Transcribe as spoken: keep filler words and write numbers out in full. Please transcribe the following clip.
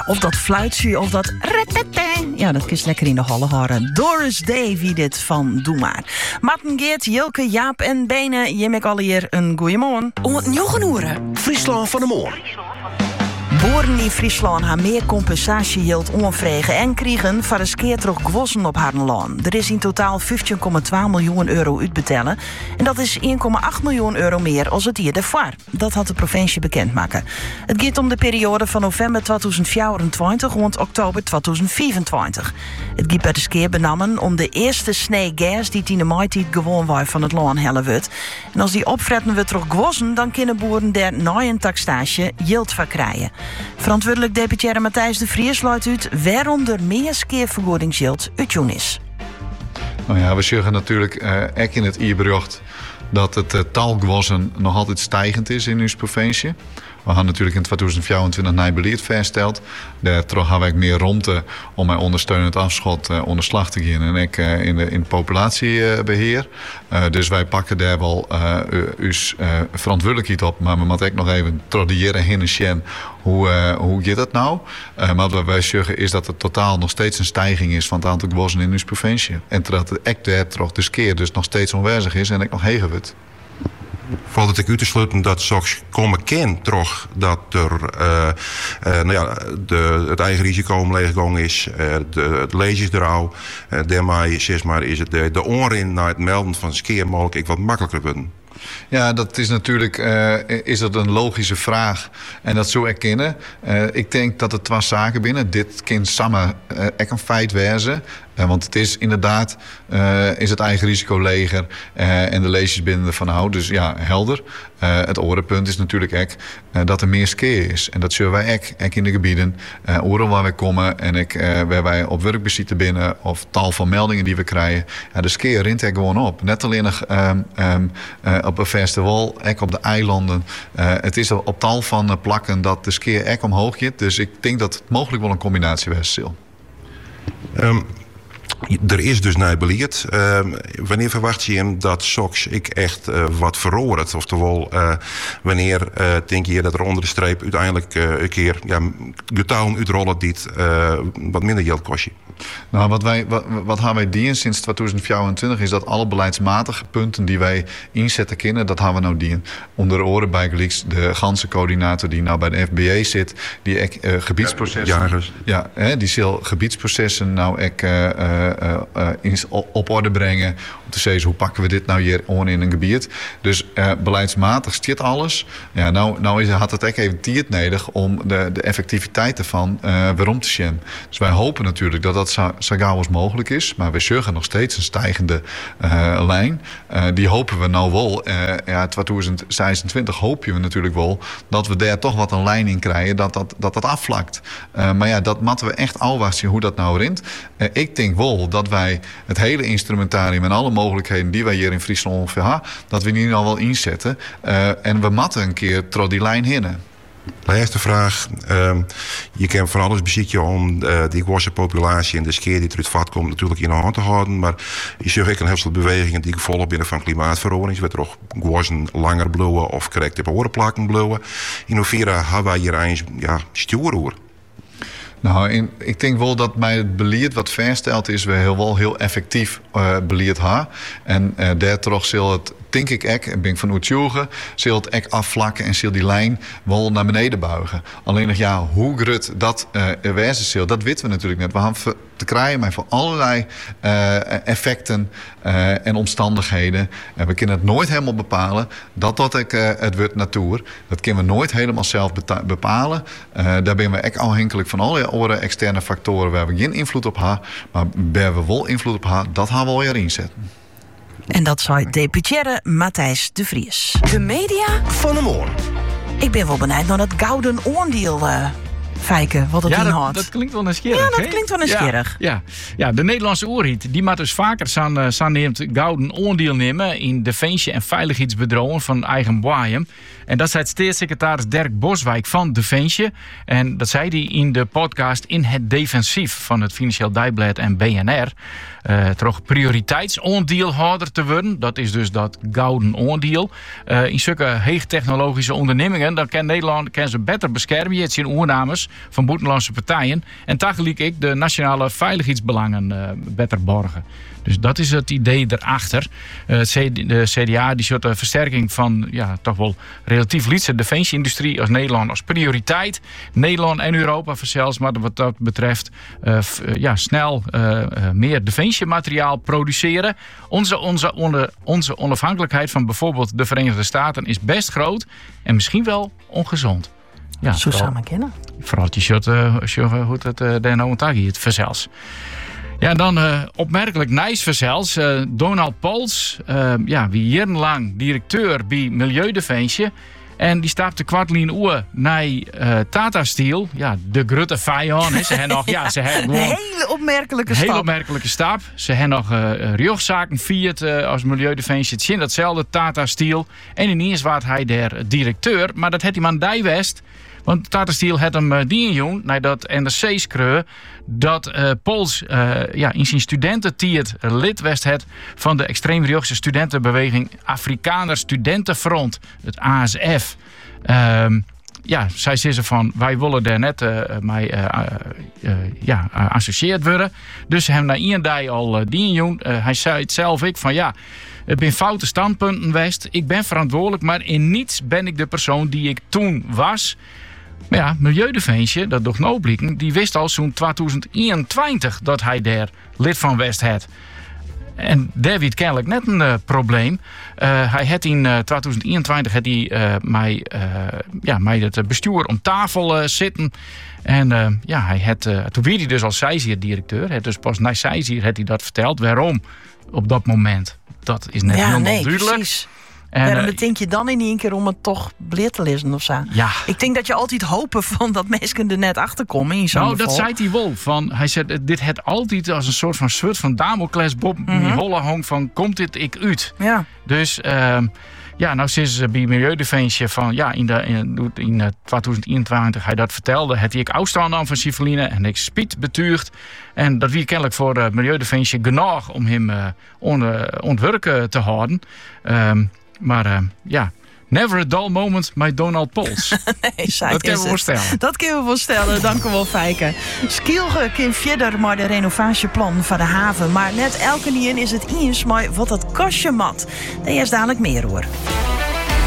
Ja, of dat fluitje of dat... Ja, dat kun je lekker in de holle horen. Doris Day, wie dit van Doe Maar. Martin, Geert, Jilke, Jaap en Bene, je mek alle hier een goeiemorgen. Om het nieuwgenoeren. Friesland van de Moor. Boeren in Friesland gaan meer compensatiehield onvregen en krijgen voor de skeer terug gewossen op haar land. Er is in totaal vijftien komma twee miljoen euro uitbetalen. En dat is één komma acht miljoen euro meer als het hier daarvoor. Dat had de provincie bekendmaken. Het gaat om de periode van november tweeduizend vierentwintig rond oktober tweeduizend vierentwintig. Het gaat bij de skeer benamen om de eerste snee gas die in de maaitijd gewoon was van het land helle wordt. En als die opfretten we terug gewossen, dan kunnen boeren daar na een taxage yield van krijgen. Verantwoordelijk deputaire Matthijs de Vries luidt uit waarom er meer skeervergoedingsgeld uitjoen is. Nou ja, we zeggen natuurlijk uh, ook in het I-bericht dat het uh, taalgewassen nog altijd stijgend is in onze provincie. We gaan natuurlijk in tweeduizend vierentwintig nieuw beleid vastgesteld. Daardoor hebben we meer ruimte om mijn ondersteunend afschot uh, onder slag te gaan en ik uh, in, de, in het populatiebeheer. Uh, dus wij pakken daar wel uh, us uh, verantwoordelijkheid op, maar we moeten ook nog even tradiëren heen en sjen. Hoe, uh, hoe gaat dat nou? Uh, maar wat wij zeggen is dat er totaal nog steeds een stijging is van het aantal gewassen in onze provincie. En dat het echt daar toch de skeer dus nog steeds onwijzig is en ik nog heger wordt. Valt het ik u te sluiten dat soms komen kan toch dat er uh, uh, nou ja, de, het eigen risico omleeggang is, uh, de, het leesjesdrouw. Uh, daarmee zeg maar, is het de, de onrin naar het melden van skeer mogelijk ik wat makkelijker worden. Ja, dat is natuurlijk uh, is dat een logische vraag. En dat zou erkennen. Uh, ik denk dat er twee zaken binnen. Dit kan samen uh, echt een feit wezen. Uh, want het is inderdaad uh, is het eigen risico leger uh, en de leesjes binnen ervan houden. Dus ja, helder. Uh, het orenpunt is natuurlijk ook uh, dat er meer skeer is. En dat zullen wij ook, ook in de gebieden. Uh, oren waar wij komen en ik, uh, waar wij op werkbezitten binnen of tal van meldingen die we krijgen. Ja, de skeer rint er gewoon op. Net alleen nog um, um, uh, op een festival, ook op de eilanden. Uh, het is op tal van uh, plakken dat de skeer ook omhoog gaat. Dus ik denk dat het mogelijk wel een combinatie is. Um. Er is dus naar beleid. Uh, wanneer verwacht je hem dat soks ik echt uh, wat verroert? Oftewel, uh, wanneer uh, denk je dat er onder de streep uiteindelijk uh, een keer ja, getouwen uitrollen die het uh, wat minder geld kost je? Nou, wat, wij, wat, wat gaan wij dienen sinds tweeduizend vierentwintig is dat alle beleidsmatige punten die wij inzetten kunnen, dat gaan we nou dienen. Onder de oren bij Gelieks, de ganse coördinator die nou bij de F B A zit, die ek, uh, gebiedsprocessen. Jagers. Ja, hè, die zal gebiedsprocessen nou ek, uh, uh, uh, in, op orde brengen. Om te zeggen, hoe pakken we dit nou hier on in een gebied? Dus uh, beleidsmatig stiert alles. Ja, nou, nou is, had het ook even tijd nodig om de, de effectiviteit ervan uh, weer om te zien. Dus wij hopen natuurlijk dat dat zo, zo gauw als mogelijk is. Maar we zorgen nog steeds een stijgende uh, lijn. Uh, die hopen we nou wel. Uh, ja, tweeduizend zesentwintig hoop je natuurlijk wel dat we daar toch wat een lijn in krijgen. Dat dat, dat, dat afvlakt. Uh, maar ja, dat moeten we echt afwachten zien hoe dat nou rint. Uh, ik denk wel dat wij het hele instrumentarium en alle mogelijkheden die wij hier in Friesland ongeveer hebben, dat we die nou wel inzetten. Uh, en we moeten een keer door die lijn heen. Laatste vraag. Uh, je kan van alles bezitten om uh, die gewassen populatie en de skeer die eruit vat komt natuurlijk in de hand te houden. Maar je ziet ook een heel veel bewegingen die gevolgen binnen van klimaatverandering. Je weet toch gewassen langer bloeien of correct op orenplakken bloeien. In hoeverre hebben wij hier eens ja, stuur over? Nou, in, ik denk wel dat mij het beleid wat vaststelt is, we heel wel heel effectief uh, beleid hebben. En uh, daardoor zal het, denk ik ek, en ben ik van overtuigd, zal het ek afvlakken en zal die lijn wel naar beneden buigen. Alleen nog ja, hoe grut dat uh, wezen zal, dat weten we natuurlijk net. We hebben te krijgen met voor allerlei uh, effecten uh, en omstandigheden. En we kunnen het nooit helemaal bepalen. Dat dat ik, uh, het wordt natuur. Dat kunnen we nooit helemaal zelf bepalen. Uh, daar ben we echt afhankelijk van alle andere externe factoren waar we geen invloed op hebben. Maar waar we wel invloed op hebben, dat gaan we al weer inzetten. En dat zei deputaire Matthijs de Vries. De media van de Moor. Ik ben wel benieuwd naar dat gouden oordeel. Uh, Fijke, wat het ja, inhoudt. Dat, dat klinkt wel nieuwsgierig. Ja, dat he? klinkt wel nieuwsgierig. Ja, ja. ja, de Nederlandse oorhiet die moet dus vaker zijn, uh, zijn neemt gouden oordeel nemen in defensie- en veiligheidsbedrijven van eigen boeien. En dat zei staatssecretaris Dirk Boswijk van Defensie. En dat zei hij in de podcast In het Defensief van het Financieel Dagblad en B N R. Uh, toch prioriteitsoordeelhouder te worden. Dat is dus dat gouden oordeel. Uh, in zulke heegtechnologische ondernemingen, dan kan Nederland kan ze beter beschermen. Je ziet in oornames investeerders van buitenlandse partijen. En tegelijk ik de nationale veiligheidsbelangen uh, beter borgen. Dus dat is het idee erachter. Uh, de C D A die soort versterking van ja, toch wel relatief lietse defensieindustrie als Nederland als prioriteit. Nederland en Europa zelfs, maar wat dat betreft uh, f, uh, ja, snel uh, uh, meer defensiemateriaal produceren. Onze, onze, onze, onze onafhankelijkheid van bijvoorbeeld de Verenigde Staten is best groot en misschien wel ongezond. Ja, zo samen kennen. Vooral die shot, uh, hoe het uh, de nou het verzels. Ja, en dan uh, opmerkelijk nice verzels. Uh, Donald Pols, uh, ja, wie jarenlang directeur bij Milieudefensie. En die stapte kwartlien oer naar uh, Tata Steel. Ja, de grote vijand. Ze hebben nog, ja, ze hebben gewoon een hele opmerkelijke stap. Hele opmerkelijke stap. Ze hebben nog uh, riochtzaken viert uh, als Milieudefensie. Het is datzelfde Tata Steel. En ineens was hij der directeur. Maar dat had hij man Dijwest. Want Tata Steel had hem uh, die jongen, nadat N R C schreeuwen, dat uh, Pols uh, ja, in zijn studententijd lid was het van de extreemrechtse studentenbeweging Afrikaner Studentenfront, het A S F. Um, ja, zij zeggen van, wij willen daar net uh, mee uh, uh, ja, uh, associeerd worden. Dus hem na één dag al uh, die jongen, uh, hij zei het zelf ik van ja, het zijn foute standpunten geweest. Ik ben verantwoordelijk, maar in niets ben ik de persoon die ik toen was. Maar ja, Milieudefensie, dat doch nou blikken, die wist al zo'n tweeduizend eenentwintig dat hij daar lid van West had. En daar werd kennelijk net een uh, probleem. Uh, hij had in uh, tweeduizend eenentwintig had hij uh, mij, uh, ja, mij het bestuur om tafel uh, zitten. En uh, ja, hij had, uh, toen werd hij dus als zijzier-directeur. Hij dus pas na zijzier had hij dat verteld. Waarom op dat moment? Dat is net ja, helemaal nee, duidelijk. Precies. En waarom uh, denk je dan in één keer om het toch bleer te lezen of zo? Ja. Ik denk dat je altijd hopen van dat mensen er net achter komen in zo'n Nou, geval. dat zei hij wel. Van, hij zei, dit het altijd als een soort van soort van Damocles Bob mm-hmm. holle hong van, komt dit ik uit? Ja. Dus uh, ja, nou sinds ze bij Milieudefensie van, ja, in, de, in, in uh, tweeduizend eenentwintig hij dat vertelde, had hij ik afstand aan van Civiline en ik spiet betuigd. En dat wie kennelijk voor uh, Milieudefensie genoeg om hem uh, on, uh, ontwerken te houden. Um, Maar uh, ja, never a dull moment met Donald Pols. Nee, dat kunnen we wel stellen. Dat kunnen we wel stellen, dank u wel, Fijke. Skielge kan verder met de renovatieplan van de haven. Maar net elke nien is het eens maar wat het kostje mat. Daar is dadelijk meer hoor.